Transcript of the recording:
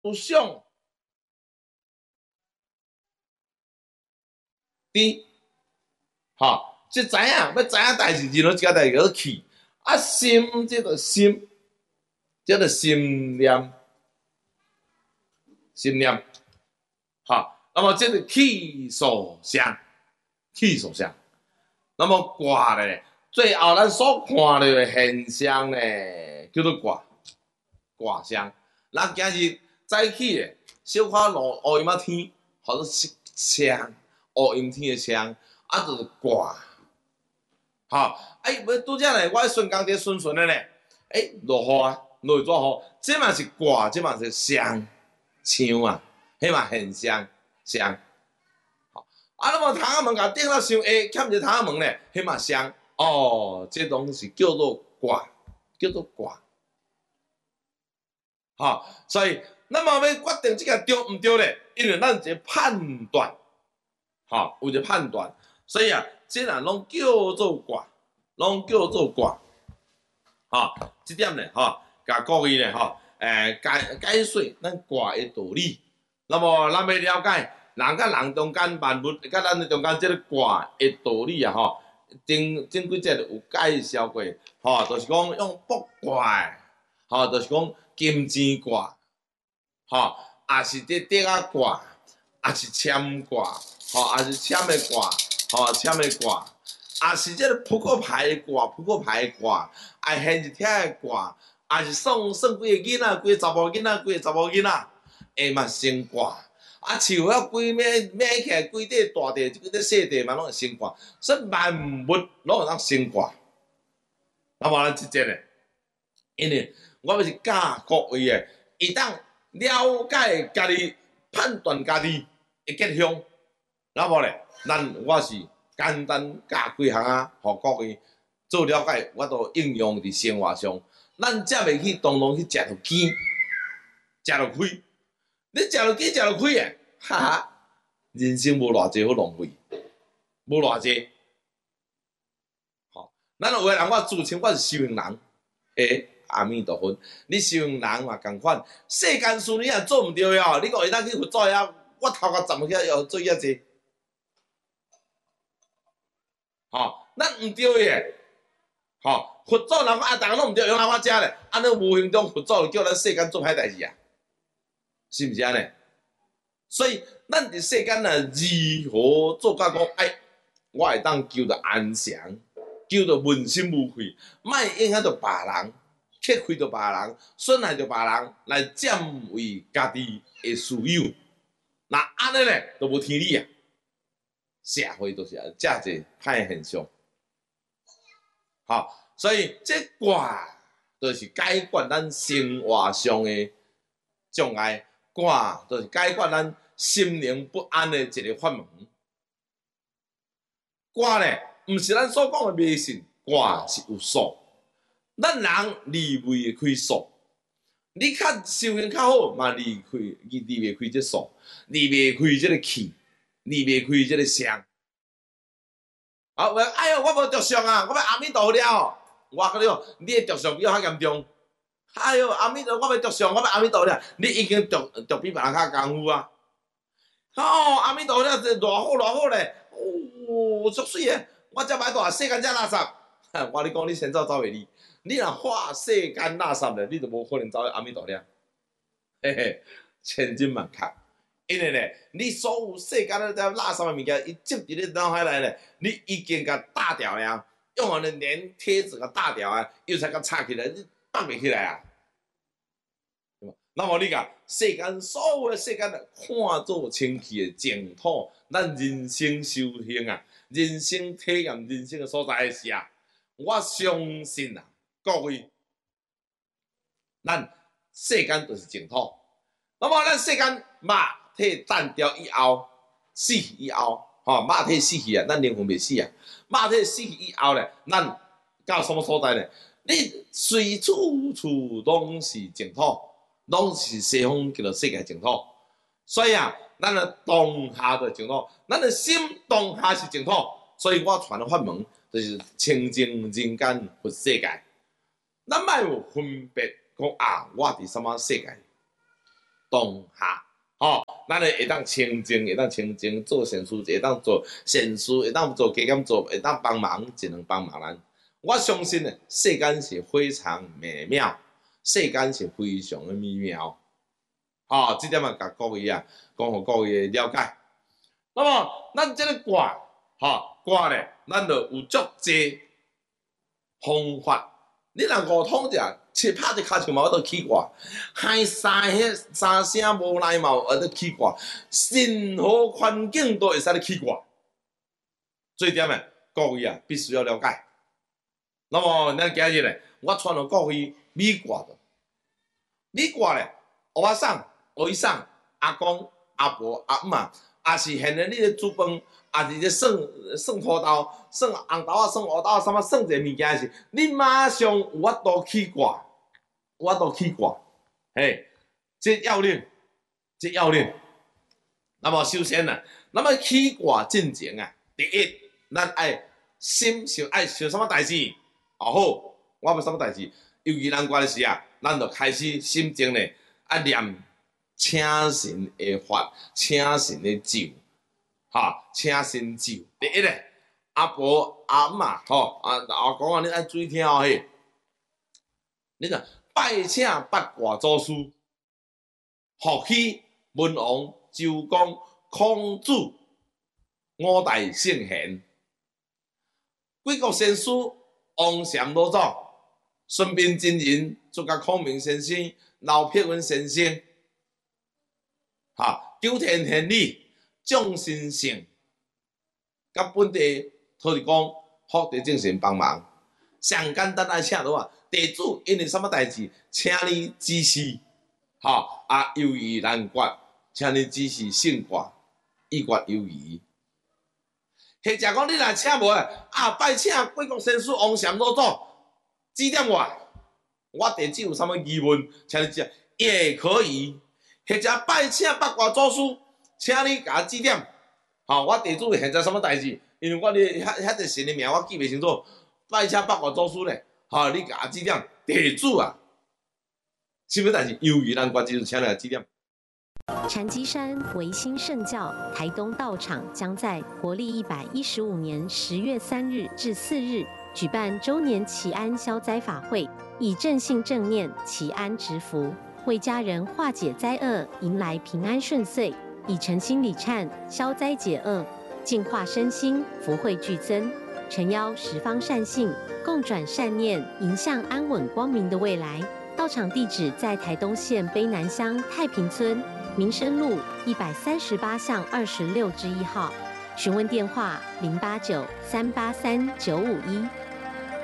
有想知，吼，即知影要知影代志，任何一件代志叫做气。啊，心即个心，叫做心念，心念。好，那么这个气所相，气所相。那么卦咧，最后咱所看到的现象咧，叫做卦，卦象。咱今日早起咧，小可落乌阴仔天，或者枪，乌阴天的枪，啊，就是卦。好，要拄则咧，我顺工伫顺顺的咧，落雨啊，落雨雨，这嘛是卦，这嘛是象，象啊，迄嘛现象，象。啊，那么窗仔门甲顶到伤下，欠一个窗仔门咧，迄嘛伤哦，这东西叫做卦，叫做卦。好，所以那么要决定这个对毋对咧，因为咱一个判断，好，有一个判断，所以啊，这人拢叫做卦，拢叫做卦。好，这点咧，哈，甲各位咧，哈，解说咱卦的道理。那么咱要了解。人甲人中间，万物甲咱中间，即个卦的道理啊，吼，前几节有介绍过，吼，就是讲用卜卦，吼，就是讲金钱卦，吼，也是这竹仔卦，也是签卦，吼，也是签的卦，吼，签的卦，也是这个扑克牌的卦，扑克牌的卦，也现一天的卦，也是算几个囡仔，几个查某囡仔，几个查某囡仔，会嘛生卦。啊，树遐规起来，规块大地，规块细地嘛，拢会生卦。所以万物拢会当生卦。那么咱即节咧，因为我要是教各位诶，会当了解家己、判断家己诶结向。那么咧，我是简单教几项啊，互各位做了解，我都应用伫生活上。咱才袂去当去食着鸡，食着亏。你食落鸡食落亏诶，哈哈！人生无偌济好浪费，无偌济。吼，咱有个人我自称我是修行人，阿弥陀佛，你修行人嘛共款，世间事你若做毋对哦，你讲会当去佛祖遐，我头壳站起要做遐济。吼，咱毋对诶，吼，佛祖人啊，逐个拢毋对，用我食咧，安尼无形中佛祖叫咱世间做歹代志啊。是毋是安尼？所以咱伫世间啊，如何做到讲？我会当求着安详，求着问心无愧，莫影响着别人，克亏着别人，损害着别人，来占为家己的私有。那安尼咧，都无天理啊！社会都是遮济歹现象。好，所以这卦就是解决咱生活上的障碍。卦就是解决咱心灵不安的一个法门。卦咧，毋是咱所讲的迷信，卦是有数。咱人离袂开数，你较修行较好，嘛离袂开这数，离袂开这个气，离袂开这个相。啊，哎哟，我无着相啊，我要阿弥陀佛了。我跟你讲，你的着相比我较严重。哎哟，阿弥陀，我要着相，我要阿弥陀了。你已经着比别人较功夫啊！哦，阿弥陀了，这偌好咧！哦，足水诶！我遮歹大，世间遮垃圾。我你讲，你先走袂离。你若化世间垃圾咧，你就无可能走去阿弥陀了。嘿嘿，千真万确。因为咧，你所有世间咧垃圾诶物件，伊积伫你脑海内咧，你已经甲打掉了，用完了连贴纸甲打掉啊，又才甲插起来，你放袂起来啊。那么你讲世间所有的世间看作清气的净土，咱人生修行啊，人生体验人生的所在的时啊，我相信啊，各位，咱世间就是净土。那么咱世间肉体断掉以后，死去以后，吼，肉体死去啊，咱灵魂袂死啊。肉体死去以后咧，咱到什么所在咧？你随处处拢是净土。拢是西方叫做世界净土，所以啊，咱的当下就是净土，咱的心当下是净土，所以我传的法门就是清净人间佛世界。咱莫有分别讲啊，我伫什么世界？ 当下。咱会当清净，会当清净做善事，会当做善事，会当做加减做，会当帮忙，只能帮忙咱。我相信呢，世间是非常美妙，世间是非常的美妙。这点啊，甲各位啊，讲互各位了解。那么，咱这个卦，卦咧，咱就有足济方法。你若5通者，切拍一骹就嘛，我都起卦；喊三声无来嘛，我都起卦。任何环境都会使你起卦。这一点呢，各位啊，必须要了解。那么，咱今日呢，我传互各位米卦的。米卦咧，学我送，学伊送，阿公、阿婆、阿嬷，也是现在你咧煮饭，也是咧算土豆、算红豆仔、算乌豆仔，啥物算一个物件是，你马上有法度起卦，有法度起卦，嘿，这要领，这要领。那么首先啊，咱要起卦进前啊，第一，咱爱心想爱想啥物代志，好，我要啥物代志，尤其难关的时啊，咱就开始心情咧，念请神的法，请神的咒，请神咒。第一咧，阿婆阿嬷阿公啊，你爱注意听嘿，你若拜请八卦祖师，伏羲、文王、周公、孔子、五代圣贤，几国先师，王禅老祖、孙膑真人，诸葛孔明先生、刘伯温先生。九天天理、众神圣，甲本地土地公、福地正神帮忙。上简单爱请倒啊，地主因为啥物代志，请你指示，犹豫难决，请你指示胜卦，以决犹豫。或者讲你若请无拜请贵国先师王禅老祖指点我地主有啥物疑问，请你指，也可以。或者拜请八卦祖师，请你甲我指点。我地主现在啥物代志？因为我咧遐个神的名我记袂清楚。拜请八卦祖师咧，你甲我指点。地主啊，啥物代志？犹豫难决，就是请你来指点。 禅机山维新圣教台东道场将在国历115年10月3日至4日举办周年祈安消灾法会，以正信正念祈安植福。为家人化解灾厄，迎来平安顺遂，以诚心礼忏消灾解厄，净化身心，福慧俱增。诚邀十方善信共转善念，迎向安稳光明的未来。道场地址在台东县卑南乡太平村民生路138巷26之1号。询问电话：089-383-951。